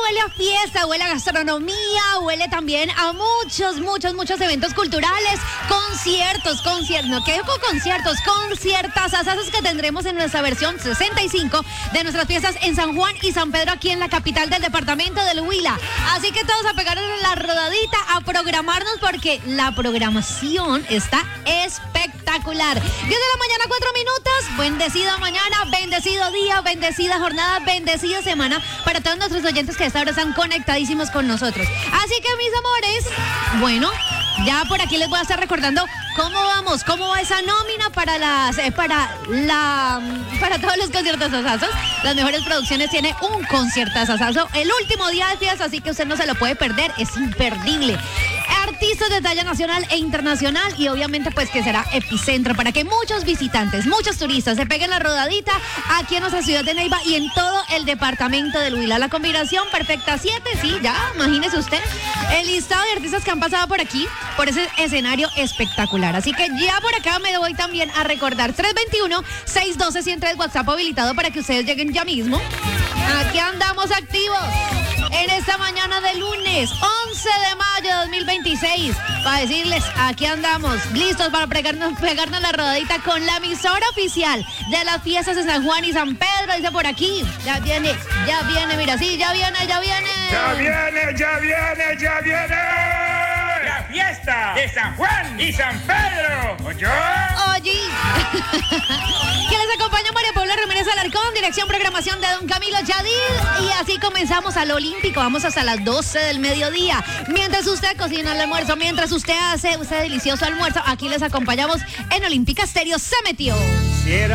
huele a fiesta, huele a gastronomía, huele también a muchos eventos culturales, conciertos, no, ¿qué con conciertos? Conciertazazos que tendremos en nuestra versión 65 de nuestras fiestas en San Juan y San Pedro, aquí en la capital del departamento del Huila. Así que todos a pegar en la rodadita, a programarnos, porque la programación está espectacular. 10 de la mañana, 4 minutos. Bendecida mañana, bendecido día, bendecida jornada, bendecida semana para todos nuestros oyentes que a esta hora están conectadísimos con nosotros. Así que, mis amores, bueno, ya por aquí les voy a estar recordando cómo vamos, cómo va esa nómina para todos los conciertazazos. Las mejores producciones tiene un conciertazazo el último día de fiesta, así que usted no se lo puede perder, es imperdible. Artistas de talla nacional e internacional, y obviamente pues que será epicentro para que muchos visitantes, muchos turistas se peguen la rodadita aquí en nuestra ciudad de Neiva y en todo el departamento del Huila. La combinación perfecta, 7, sí, ya, imagínese usted el listado de artistas que han pasado por aquí, por ese escenario espectacular. Así que ya por acá me voy también a recordar 321-612-103, WhatsApp habilitado para que ustedes lleguen ya mismo. Aquí andamos activos en esta mañana de lunes 11 de mayo de 2026 para decirles, aquí andamos listos para pegarnos la rodadita con la emisora oficial de las fiestas de San Juan y San Pedro. Dice por aquí, ya viene, mira, sí, ya viene. Ya viene la fiesta de San Juan y San Pedro. Oye. Que les acompaña María Paula Ramírez Alarcón, dirección programación de don Camilo Yadid. Y así comenzamos al Olímpico. Vamos hasta las 12 del mediodía. Mientras usted cocina el almuerzo, mientras usted hace delicioso almuerzo, aquí les acompañamos en Olímpica Estéreo. Se metió.